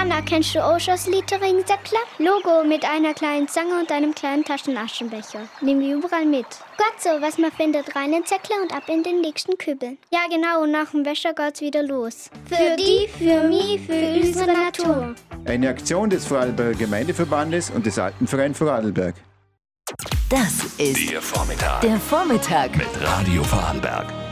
Hanna, kennst du auch schon das Littering-Säckler? Logo mit einer kleinen Zange und einem kleinen Taschenaschenbecher. Nimm die überall mit. Gott so, was man findet, rein ins Säckler und ab in den nächsten Kübel. Ja genau, und nach dem Wäscher geht's wieder los. Für die, für mich, für unsere Natur. Eine Aktion des Vorarlberger Gemeindeverbandes und des Alpenvereins Vorarlberg. Das ist Der Vormittag der Vormittag mit Radio Vorarlberg.